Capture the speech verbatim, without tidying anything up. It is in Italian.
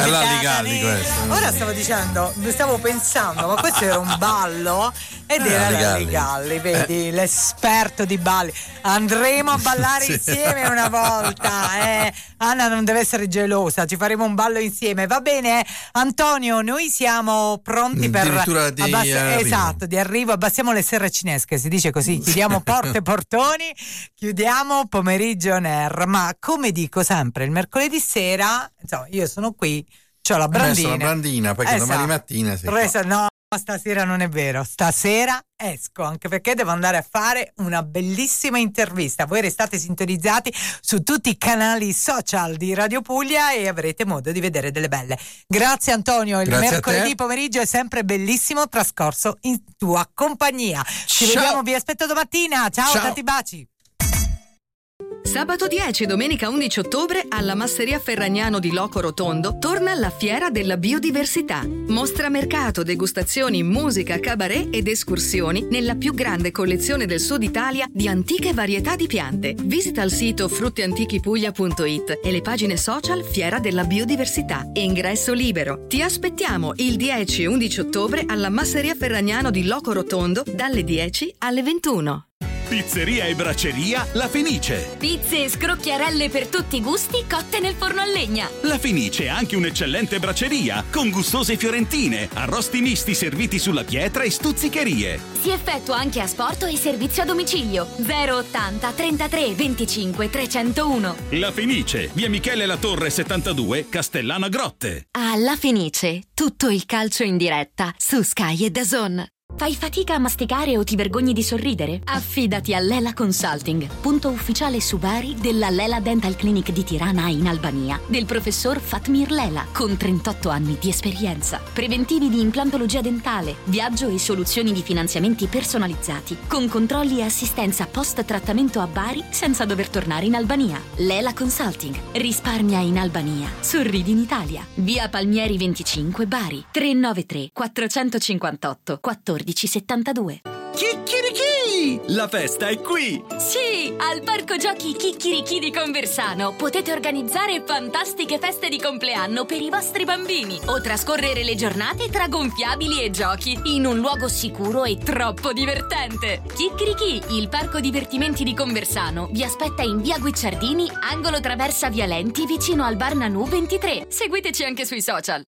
È l'Alligalli questo. Ora stavo dicendo, stavo pensando, ma questo era un ballo ed era l'Alligalli, vedi, eh. l'esperto di balli. Andremo a ballare sì. insieme una volta, eh. Anna non deve essere gelosa, ci faremo un ballo insieme, va bene? Antonio, noi siamo pronti per di abbass- arrivo. Esatto, di arrivo, abbassiamo le serre cinesche, si dice così, chiudiamo porte e portoni, chiudiamo pomeriggio on air, ma come dico sempre, il mercoledì sera, insomma, io sono qui, c'ho la brandina. La brandina, perché esatto. domani mattina si Resa, no, stasera non è vero, stasera esco, anche perché devo andare a fare una bellissima intervista. Voi restate sintonizzati su tutti i canali social di Radio Puglia e avrete modo di vedere delle belle. Grazie Antonio, il Grazie mercoledì pomeriggio è sempre bellissimo trascorso in tua compagnia. Ci Ciao. vediamo, vi aspetto domattina. Ciao, Ciao. tanti baci. Sabato dieci e domenica undici ottobre alla Masseria Ferragnano di Loco Rotondo torna la Fiera della Biodiversità. Mostra mercato, degustazioni, musica, cabaret ed escursioni nella più grande collezione del Sud Italia di antiche varietà di piante. Visita il sito fruttiantichipuglia punto it e le pagine social Fiera della Biodiversità. Ingresso libero. Ti aspettiamo il dieci e undici ottobre alla Masseria Ferragnano di Loco Rotondo dalle dieci alle ventuno. Pizzeria e bracceria La Fenice. Pizze e scrocchiarelle per tutti i gusti cotte nel forno a legna. La Fenice è anche un'eccellente bracceria con gustose fiorentine, arrosti misti serviti sulla pietra e stuzzicherie. Si effettua anche asporto e servizio a domicilio. zero ottanta trentatré venticinque trecentouno. La Fenice, via Michele La Torre settantadue, Castellana Grotte. A La Fenice, tutto il calcio in diretta su Sky e D A Z N. Fai fatica a masticare o ti vergogni di sorridere? Affidati a Lela Consulting, punto ufficiale su Bari della Lela Dental Clinic di Tirana in Albania, del professor Fatmir Lela, con trentotto anni di esperienza. Preventivi di implantologia dentale, viaggio e soluzioni di finanziamenti personalizzati, con controlli e assistenza post-trattamento a Bari senza dover tornare in Albania. Lela Consulting, risparmia in Albania, sorridi in Italia. Via Palmieri venticinque Bari, tre nove tre quattrocentocinquantotto quattordici settantadue. Chicchirichì! La festa è qui! Sì, al Parco Giochi Chicchirichì di Conversano potete organizzare fantastiche feste di compleanno per i vostri bambini o trascorrere le giornate tra gonfiabili e giochi in un luogo sicuro e troppo divertente. Chicchirichì, il parco divertimenti di Conversano, vi aspetta in via Guicciardini, angolo Traversa Vialenti, vicino al bar Nanù ventitré. Seguiteci anche sui social.